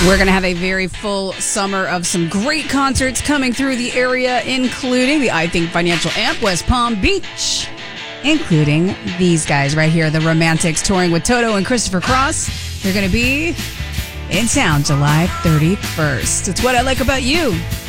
We're going to have a very full summer of some great concerts coming through the area, including the I Think Financial Amp, West Palm Beach, including these guys right here, the Romantics, touring with Toto and Christopher Cross. They're going to be in town July 31st. It's What I Like About You.